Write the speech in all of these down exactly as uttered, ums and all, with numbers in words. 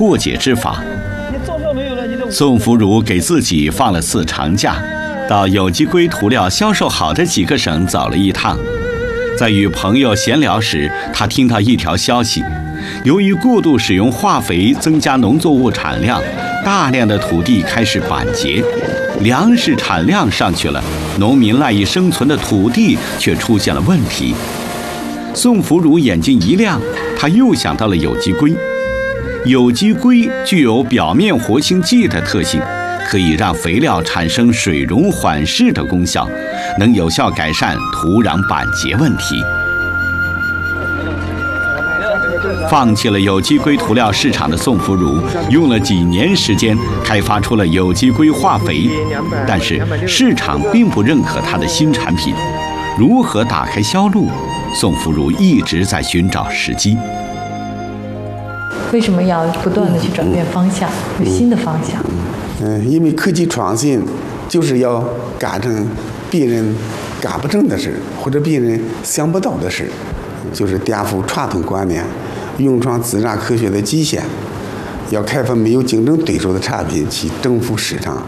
破解之法。宋福如给自己放了次长假，到有机硅涂料销售好的几个省走了一趟。在与朋友闲聊时，他听到一条消息：由于过度使用化肥增加农作物产量，大量的土地开始板结，粮食产量上去了，农民赖以生存的土地却出现了问题。宋福如眼睛一亮，他又想到了有机硅。有机硅具有表面活性剂的特性，可以让肥料产生水溶缓释的功效，能有效改善土壤板结问题。放弃了有机硅涂料市场的宋福如，用了几年时间开发出了有机硅化肥，但是市场并不认可他的新产品。如何打开销路？宋福如一直在寻找时机。 为什么要不断的去转变方向，有新的方向？ 嗯，因为科技创新就是要干成别人干不成的事，或者别人想不到的事，就是颠覆传统观念，勇创自然科学的极限，要开发没有竞争对手的产品去征服市场。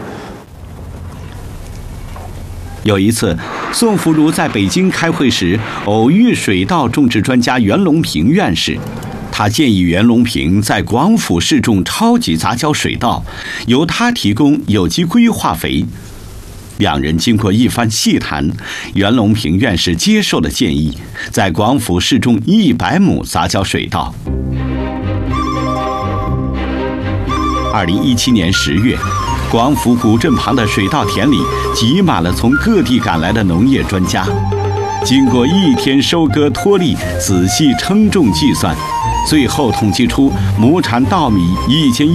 有一次，宋福如在北京开会时，偶遇水稻种植专家袁隆平院士。他建议袁隆平在广府试种超级杂交水稻，由他提供有机硅化肥。两人经过一番细谈，袁隆平院士接受了建议，在广府试种一百亩杂交水稻。二零一七年十月，广府古镇旁的水稻田里挤满了从各地赶来的农业专家。经过一天收割脱粒，仔细称重计算，最后统计出亩产稻米一千